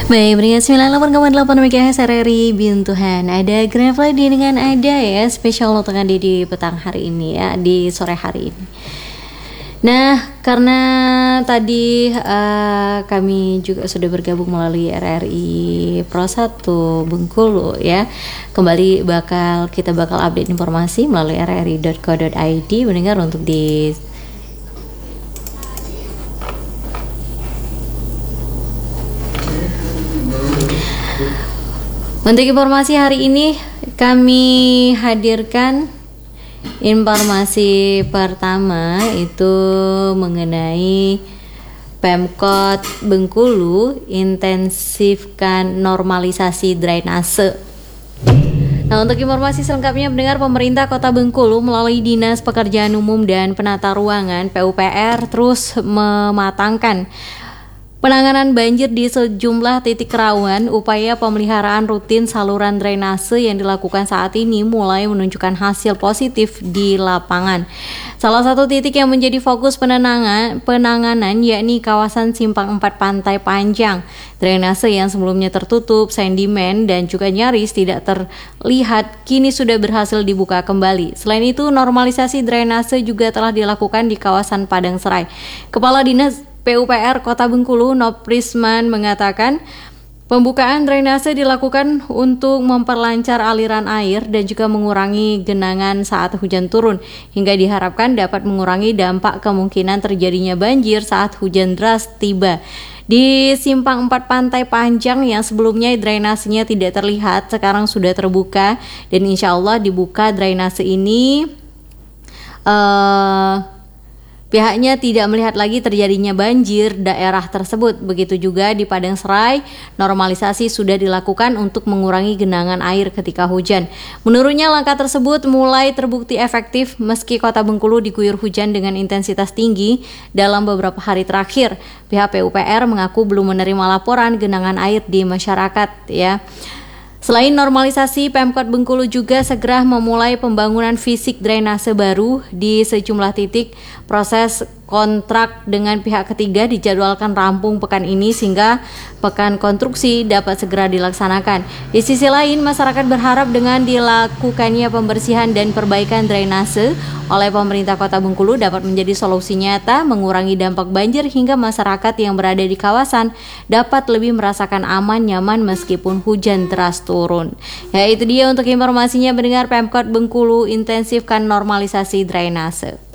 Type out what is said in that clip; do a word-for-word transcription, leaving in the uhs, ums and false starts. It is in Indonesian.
Baik, beringat sembilan puluh delapan koma delapan M H Z R R I Bintuhan. Ada Grand Friday dengan ada ya, spesial untuk Anda di petang hari ini ya, di sore hari ini. Nah, karena tadi uh, kami juga sudah bergabung melalui R R I Pro satu Bengkulu ya. Kembali bakal kita bakal update informasi melalui r r i dot co dot i d mendengar untuk di Untuk informasi hari ini kami hadirkan informasi pertama itu mengenai Pemkot Bengkulu intensifkan normalisasi drainase. Nah, untuk informasi selengkapnya mendengar pemerintah Kota Bengkulu melalui Dinas Pekerjaan Umum dan Penata Ruangan P U P R terus mematangkan penanganan banjir di sejumlah titik rawan. Upaya pemeliharaan rutin saluran drainase yang dilakukan saat ini mulai menunjukkan hasil positif di lapangan. Salah satu titik yang menjadi fokus penanganan, penanganan yakni kawasan Simpang empat Pantai Panjang. Drainase yang sebelumnya tertutup sedimen dan juga nyaris tidak terlihat kini sudah berhasil dibuka kembali. Selain itu, normalisasi drainase juga telah dilakukan di kawasan Padang Serai. Kepala Dinas P U P R Kota Bengkulu Noprisman mengatakan pembukaan drainase dilakukan untuk memperlancar aliran air dan juga mengurangi genangan saat hujan turun, hingga diharapkan dapat mengurangi dampak kemungkinan terjadinya banjir saat hujan deras tiba. Di Simpang empat Pantai Panjang yang sebelumnya drainasenya tidak terlihat, sekarang sudah terbuka dan insya Allah dibuka drainase ini uh, Pihaknya tidak melihat lagi terjadinya banjir daerah tersebut. Begitu juga di Padang Serai, normalisasi sudah dilakukan untuk mengurangi genangan air ketika hujan. Menurutnya langkah tersebut mulai terbukti efektif meski Kota Bengkulu diguyur hujan dengan intensitas tinggi dalam beberapa hari terakhir. Pihak P U P R mengaku belum menerima laporan genangan air di masyarakat ya. Selain normalisasi, Pemkot Bengkulu juga segera memulai pembangunan fisik drainase baru di sejumlah titik. Proses kontrak dengan pihak ketiga dijadwalkan rampung pekan ini sehingga pekan konstruksi dapat segera dilaksanakan. Di sisi lain, masyarakat berharap dengan dilakukannya pembersihan dan perbaikan drainase oleh pemerintah Kota Bengkulu dapat menjadi solusi nyata mengurangi dampak banjir hingga masyarakat yang berada di kawasan dapat lebih merasakan aman nyaman meskipun hujan deras turun. Ya, itu dia untuk informasinya mendengar Pemkot Bengkulu intensifkan normalisasi drainase.